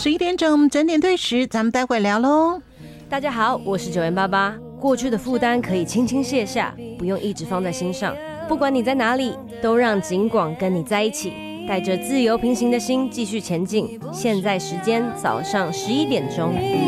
11点整整点对时，咱们待会聊咯。 大家好，我是9元88。过去的负担可以轻轻卸下，不用一直放在心上。不管你在哪里，都让警广跟你在一起，带着自由平行的心继续前进。现在时间早上11点钟。